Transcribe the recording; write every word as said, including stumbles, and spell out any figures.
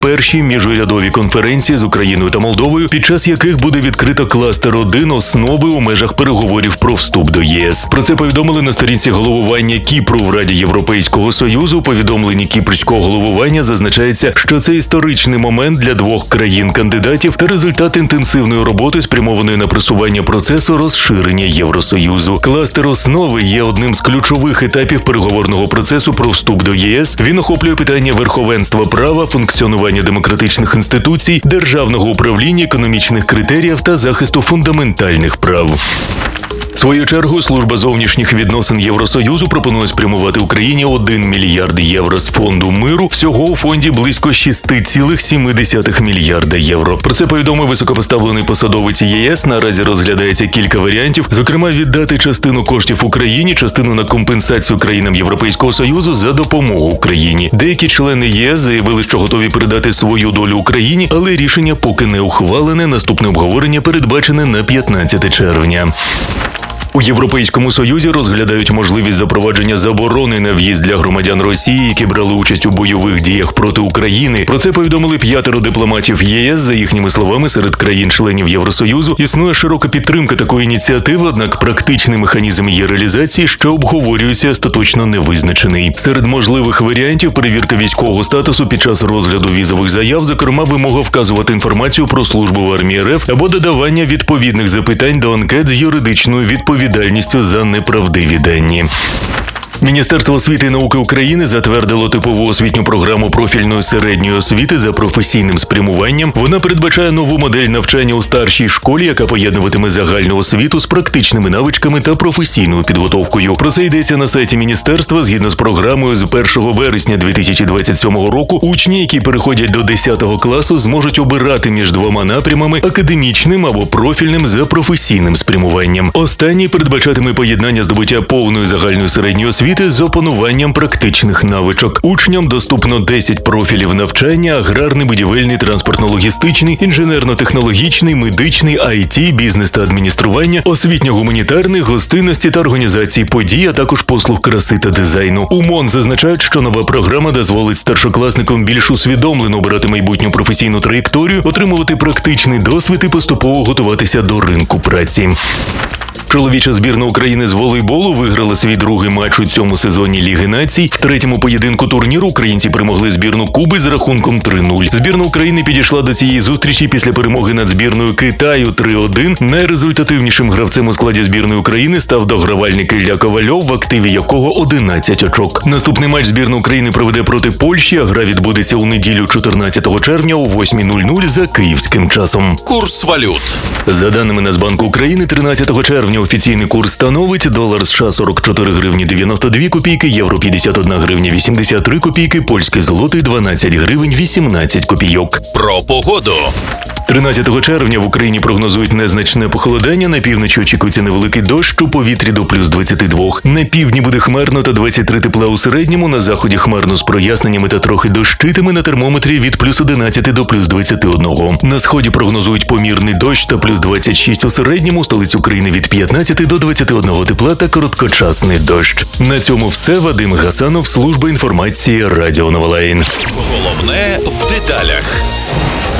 перші міжурядові конференції з Україною та Молдовою, під час яких буде відкрито кластер один основи у межах переговорів про вступ до ЄС. Про це повідомили на сторінці головування Кіпру в Раді Європейського Союзу. У повідомленні кіпрського головування зазначається, що це історичний момент для двох країн-кандидатів та результат інтенсивної роботи, спрямованої на просування процесу розширення Євросоюзу. Кластер основи є одним з ключових етапів переговорного процесу про вступ до ЄС. Він охоплює питання верховенства права, функціонування демократичних інституцій, державного управління, економічних критеріїв та захисту фундаментальних прав. В свою чергу, Служба зовнішніх відносин Євросоюзу пропонує спрямувати Україні один мільярд євро з фонду миру. Всього у фонді близько шість цілих сім десятих мільярда євро. Про це повідомив високопоставлений посадовець ЄС. Наразі розглядається кілька варіантів, зокрема віддати частину коштів Україні, частину на компенсацію країнам Європейського Союзу за допомогу Україні. Деякі члени ЄС заявили, що готові передати свою долю Україні, але рішення поки не ухвалене. Наступне обговорення передбачене на п'ятнадцяте червня. У Європейському Союзі розглядають можливість запровадження заборони на в'їзд для громадян Росії, які брали участь у бойових діях проти України. Про це повідомили п'ятеро дипломатів ЄС. За їхніми словами, серед країн-членів Євросоюзу існує широка підтримка такої ініціативи, однак практичний механізм її реалізації, що обговорюється, остаточно не визначений. Серед можливих варіантів – перевірка військового статусу під час розгляду візових заяв, зокрема вимога вказувати інформацію про службу в армії РФ або додавання відповідних запитань до анкет з юридичною відповідальністю. відповідальністю за неправдиві дані. Міністерство освіти і науки України затвердило типову освітню програму профільної середньої освіти за професійним спрямуванням. Вона передбачає нову модель навчання у старшій школі, яка поєднуватиме загальну освіту з практичними навичками та професійною підготовкою. Про це йдеться на сайті міністерства. Згідно з програмою, з першого вересня дві тисячі двадцять сьомого року учні, які переходять до десятого класу, зможуть обирати між двома напрямами – академічним або профільним за професійним спрямуванням. Останній передбачатиме поєднання здобуття повної загальної середньої освіти з опануванням практичних навичок. Учням доступно десять профілів навчання: аграрний, будівельний, транспортно-логістичний, інженерно-технологічний, медичний, ай ті, бізнес та адміністрування, освітньо-гуманітарний, гостинності та організації подій, а також послуг краси та дизайну. У МОН зазначають, що нова програма дозволить старшокласникам більш усвідомлено обирати майбутню професійну траєкторію, отримувати практичний досвід і поступово готуватися до ринку праці. Чоловіча збірна України з волейболу виграла свій другий матч у цьому сезоні Ліги націй. В третьому поєдинку турніру українці перемогли збірну Куби з рахунком три нуль. Збірна України підійшла до цієї зустрічі після перемоги над збірною Китаю три один. Найрезультативнішим гравцем у складі збірної України став догравальник Ілля Ковальов, в активі якого одинадцять очок. Наступний матч збірна України проведе проти Польщі, а гра відбудеться у неділю чотирнадцятого червня о восьмій нуль нуль за київським часом. Курс валют. За даними Нацбанку України, тринадцятого червня офіційний курс становить: долар США сорок чотири гривні дев'яносто дві копійки, євро п'ятдесят одна гривня вісімдесят три копійки, польський злотий дванадцять гривень вісімнадцять копійок. Про погоду. тринадцятого червня в Україні прогнозують незначне похолодання. На півночі очікується невеликий дощ, у повітрі до плюс двадцяти двох. На півдні буде хмарно та двадцять три тепла у середньому. На заході хмарно з проясненнями та трохи дощитиме. На термометрі від плюс одинадцяти до плюс двадцяти одного. На сході прогнозують помірний дощ та плюс двадцять шість у середньому. Столицю України від п'ятнадцяти до двадцяти одного тепла та короткочасний дощ. На цьому все. Вадим Гасанов, служба інформації Радіо Новолайн. Головне в деталях.